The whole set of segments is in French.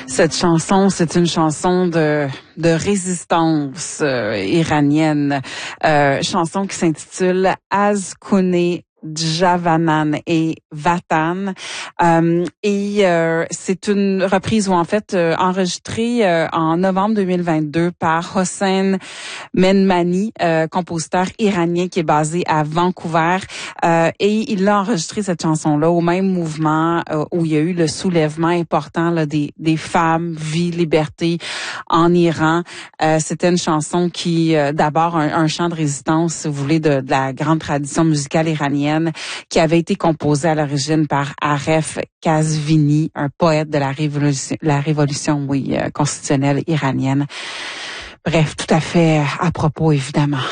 Cette chanson, c'est une chanson de résistance iranienne. Chanson qui s'intitule Az Khune Javanan et Vatan. C'est une reprise ou en fait enregistrée en novembre 2022 par Hossein Menmani, compositeur iranien qui est basé à Vancouver. Et il a enregistré cette chanson-là au même mouvement où il y a eu le soulèvement important là, des femmes, vie, liberté en Iran. C'était une chanson qui, d'abord, un chant de résistance, si vous voulez, de la grande tradition musicale iranienne, qui avait été composée à l'origine par Aref Kazvini, un poète de la révolution constitutionnelle iranienne. Bref, tout à fait à propos, évidemment.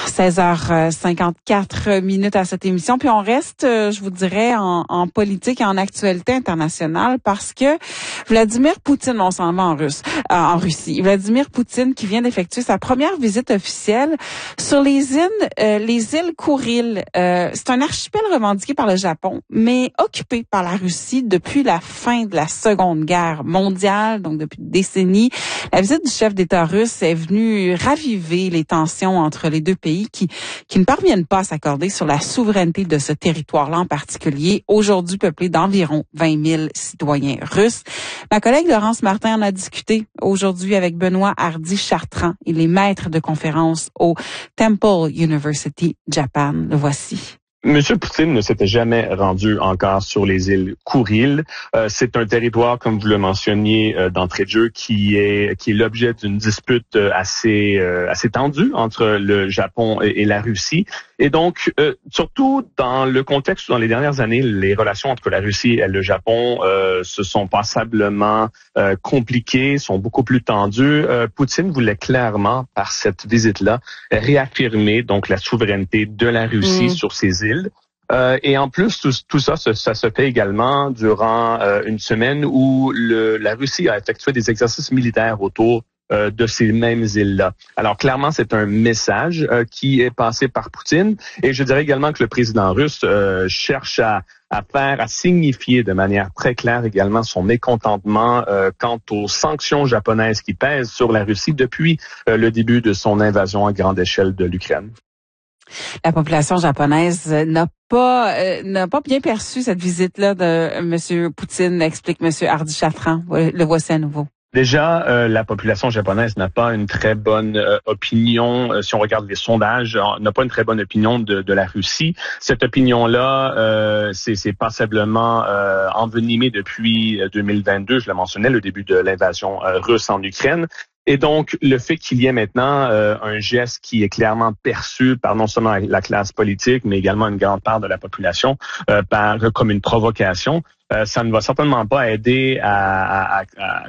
16h54 à cette émission. Puis on reste, je vous dirais, en politique et en actualité internationale parce que Vladimir Poutine, on s'en va en Russie. Vladimir Poutine qui vient d'effectuer sa première visite officielle sur les îles Kouril. C'est un archipel revendiqué par le Japon, mais occupé par la Russie depuis la fin de la Seconde Guerre mondiale, donc depuis des décennies. La visite du chef d'État russe est venue raviver les tensions entre les deux pays qui ne parviennent pas à s'accorder sur la souveraineté de ce territoire-là en particulier, aujourd'hui peuplé d'environ 20 000 citoyens russes. Ma collègue Laurence Martin en a discuté aujourd'hui avec Benoît Hardy-Chartrand. Il est maître de conférence au Temple University Japan. Le voici. Monsieur Poutine ne s'était jamais rendu encore sur les îles Kouril. C'est un territoire, comme vous le mentionniez d'entrée de jeu, qui est l'objet d'une dispute assez tendue entre le Japon et la Russie. Et donc, surtout dans le contexte où dans les dernières années, les relations entre la Russie et le Japon se sont passablement compliquées, sont beaucoup plus tendues. Poutine voulait clairement, par cette visite-là, réaffirmer donc la souveraineté de la Russie sur ces îles. Et en plus, tout ça se fait également durant une semaine où la Russie a effectué des exercices militaires autour de ces mêmes îles-là. Alors clairement, c'est un message qui est passé par Poutine. Et je dirais également que le président russe cherche à signifier de manière très claire également son mécontentement quant aux sanctions japonaises qui pèsent sur la Russie depuis le début de son invasion à grande échelle de l'Ukraine. La population japonaise n'a pas bien perçu cette visite-là de M. Poutine, explique M. Hardy-Chartrand. Le voici à nouveau. Déjà, la population japonaise n'a pas une très bonne opinion, si on regarde les sondages, n'a pas une très bonne opinion de la Russie. Cette opinion-là, c'est passablement envenimée depuis 2022, je le mentionnais, le début de l'invasion russe en Ukraine. Et donc, le fait qu'il y ait maintenant un geste qui est clairement perçu par non seulement la classe politique, mais également une grande part de la population comme une provocation, ça ne va certainement pas aider à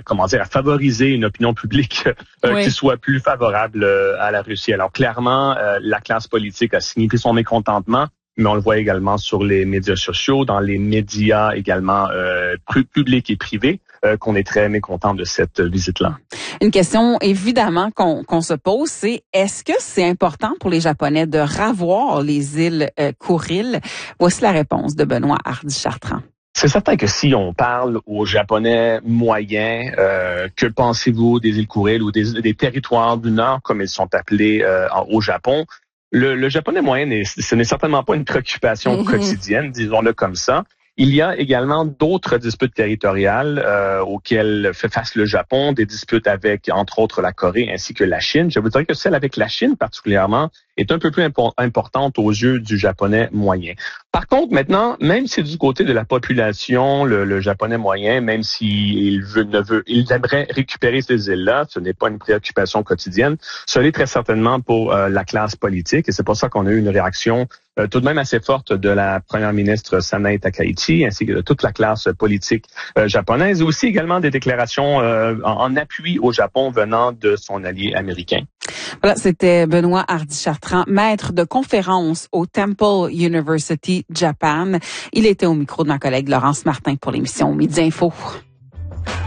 favoriser une opinion publique qui soit plus favorable à la Russie. Alors clairement, la classe politique a signifié son mécontentement, mais on le voit également sur les médias sociaux, dans les médias également publics et privés, qu'on est très mécontent de cette visite-là. Une question évidemment qu'on se pose, c'est est-ce que c'est important pour les Japonais de ravoir les îles Kouril? Voici la réponse de Benoît Hardy-Chartrand. C'est certain que si on parle aux Japonais moyens, que pensez-vous des îles Kouril ou des territoires du Nord, comme ils sont appelés au Japon? Le Japonais moyen, ce n'est certainement pas une préoccupation quotidienne, disons-le comme ça. Il y a également d'autres disputes territoriales auxquelles fait face le Japon, des disputes avec, entre autres, la Corée ainsi que la Chine. Je vous dirais que celle avec la Chine particulièrement est un peu plus importante aux yeux du Japonais moyen. Par contre, maintenant, même si du côté de la population, le Japonais moyen, même s'il il aimerait récupérer ces îles-là, ce n'est pas une préoccupation quotidienne, ce l'est très certainement pour la classe politique et c'est pour ça qu'on a eu une réaction tout de même assez forte de la première ministre Sanae Takaichi ainsi que de toute la classe politique japonaise et aussi également des déclarations en appui au Japon venant de son allié américain. Voilà, c'était Benoît Hardy-Chartrand, maître de conférence au Temple University Japan. Il était au micro de ma collègue Laurence Martin pour l'émission Midi Info.